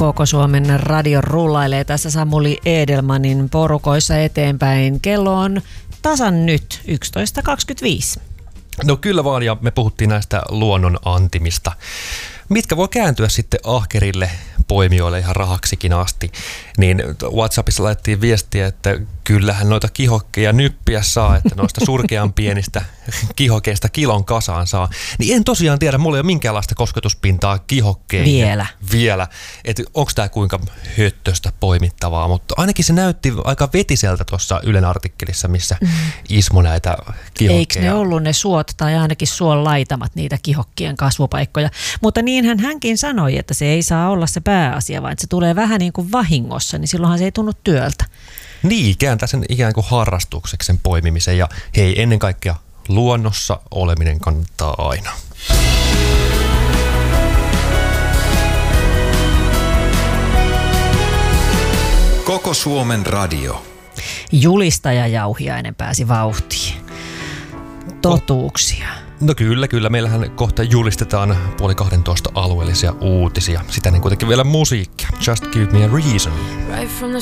Koko Suomen radio rullailee tässä Samuli Edelmanin porukoissa eteenpäin. Kello on tasan nyt 11.25. No kyllä vaan, ja me puhuttiin näistä luonnon antimista, mitkä voi kääntyä sitten ahkerille poimijoille ihan rahaksikin asti. Niin WhatsAppissa laitettiin viestiä, että kyllähän noita kihokkeja nyppiä saa, että noista surkean pienistä kihokeista kilon kasaan saa. Niin en tosiaan tiedä, mulla ei ole minkäänlaista kosketuspintaa kihokkeihin. Vielä. Että onko tämä kuinka höttöstä poimittavaa, mutta ainakin se näytti aika vetiseltä tuossa Ylen artikkelissa, missä Ismo näitä kihokkeja. Eikö ne ollut ne suot tai ainakin suon laitamat niitä kihokkien kasvupaikkoja? Mutta niinhän hänkin sanoi, että se ei saa olla se pääasia, vaan että se tulee vähän niin kuin vahingossa, niin silloinhan se ei tunnu työltä. Niin, kääntää sen ikään kuin harrastukseksi sen poimimisen. Ja hei, ennen kaikkea luonnossa oleminen kannattaa aina. Koko Suomen radio. Julistaja Jauhiainen pääsi vauhtiin. Totuuksia. No kyllä. Meillähän kohta julistetaan 11:30 alueellisia uutisia. Sitä niin kuitenkin vielä musiikkia. Just give me a reason.